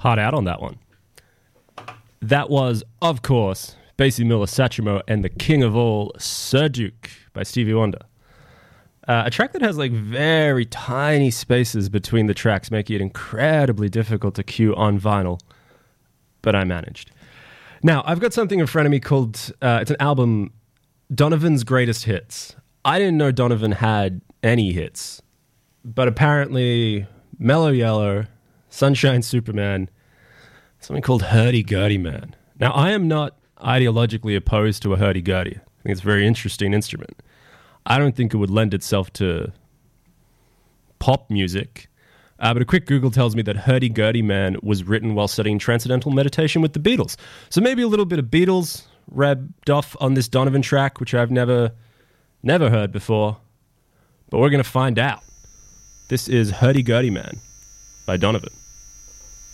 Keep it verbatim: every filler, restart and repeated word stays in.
Hard out on that one. That was, of course, Basie Miller Satchmo and the king of all, Sir Duke by Stevie Wonder. Uh, a track that has like very tiny spaces between the tracks, making it incredibly difficult to cue on vinyl, but I managed. Now, I've got something in front of me called, uh, it's an album, Donovan's Greatest Hits. I didn't know Donovan had any hits, but apparently Mellow Yellow, Sunshine Superman, something called Hurdy-Gurdy Man. Now, I am not ideologically opposed to a hurdy-gurdy. I think it's a very interesting instrument. I don't think it would lend itself to pop music, uh, but a quick Google tells me that Hurdy-Gurdy Man was written while studying Transcendental Meditation with the Beatles. So maybe a little bit of Beatles rubbed off on this Donovan track, which I've never, never heard before, but we're going to find out. This is Hurdy-Gurdy Man by Donovan.